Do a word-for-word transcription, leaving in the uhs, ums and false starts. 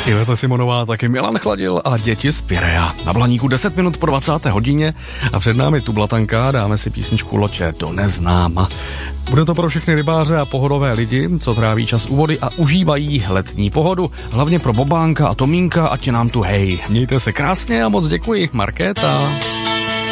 Iveta Simonová, taky Milan Chladil a děti z Pirea. Na Blaníku deset minut po dvacáté hodině a před námi tu Blatanka, dáme si písničku Loče do neznáma. Bude to pro všechny rybáře a pohodové lidi, co tráví čas u vody a užívají letní pohodu. Hlavně pro Bobánka a Tomínka, ať je nám tu hej. Mějte se krásně a moc děkuji, Markéta.